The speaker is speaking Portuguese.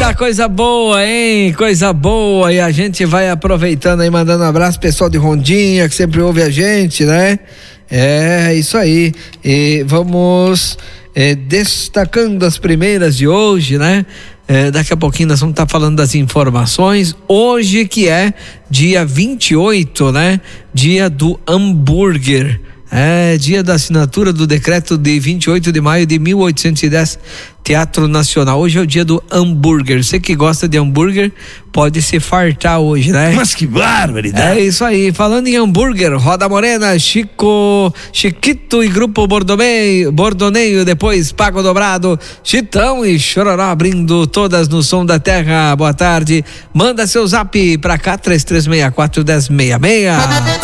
Eita, coisa boa, hein? Coisa boa. E a gente vai aproveitando aí, mandando um abraço pro pessoal de Rondinha, que sempre ouve a gente, né? É, isso aí. E vamos destacando as primeiras de hoje, né? Daqui a pouquinho nós vamos estar falando das informações. Hoje que é dia 28, né? Dia do hambúrguer. Dia da assinatura do decreto de 28 de maio de 1810, Teatro Nacional. Hoje é o dia do hambúrguer. Você que gosta de hambúrguer pode se fartar hoje, né? Mas que barbaridade! É isso aí. Falando em hambúrguer, Roda Morena, Chiquito e Grupo Bordoneio, depois Pago Dobrado, Chitão e Chororó abrindo todas no som da terra. Boa tarde. Manda seu zap pra cá, 3364-1066.